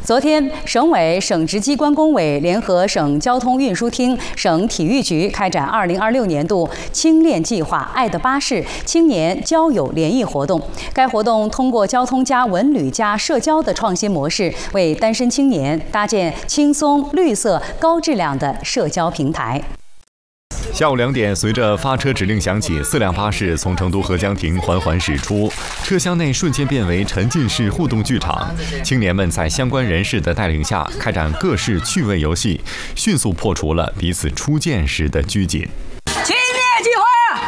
昨天，省委、省直机关工委联合省交通运输厅、省体育局开展2026年度青练计划“爱的巴士”青年交友联谊活动。该活动通过交通加文旅加社交的创新模式，为单身青年搭建轻松、绿色、高质量的社交平台。 下午2点，随着发车指令响起，4辆巴士从成都合江亭缓缓驶出，车厢内瞬间变为沉浸式互动剧场。青年们在相关人士的带领下，开展各式趣味游戏，迅速破除了彼此初见时的拘谨。 青年计划。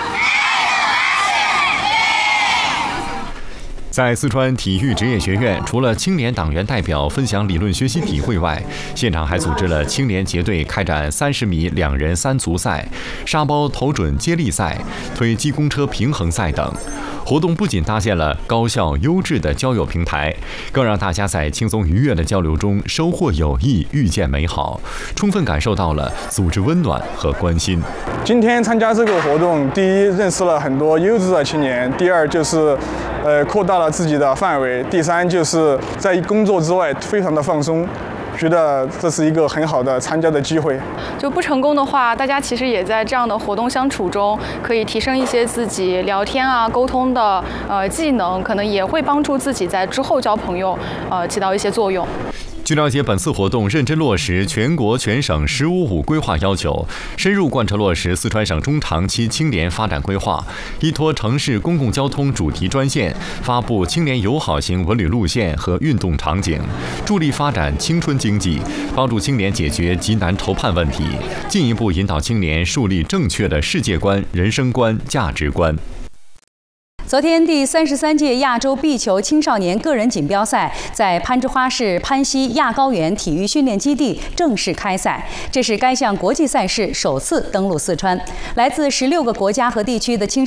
在四川体育职业学院，除了青年党员代表分享理论学习体会外，现场还组织了青年结队开展30米2人3足赛、沙包投准接力赛、推机公车平衡赛等。活动不仅搭建了高效优质的交友平台，更让大家在轻松愉悦的交流中收获友谊、遇见美好，充分感受到了组织温暖和关心。 今天参加这个活动，第一认识了很多优质的青年，第二就是扩大了自己的范围，第三就是在工作之外非常的放松。 觉得这是一个很好的参加的机会。 就不成功的话，大家其实也在这样的活动相处中，可以提升一些自己聊天啊、沟通的技能，可能也会帮助自己在之后交朋友起到一些作用。 据了解，本次活动认真落实全国全省“15+5”规划要求，深入贯彻落实四川省中长期青年发展规划，依托城市公共交通主题专线，发布青年友好型文旅路线和运动场景，助力发展青春经济，帮助青年解决急难愁盼问题，进一步引导青年树立正确的世界观、人生观、价值观。 昨天，第33届亚洲壁球青少年个人锦标赛在攀枝花市攀溪亚高原体育训练基地正式开赛，这是该项国际赛事首次登陆四川。来自16个国家和地区的青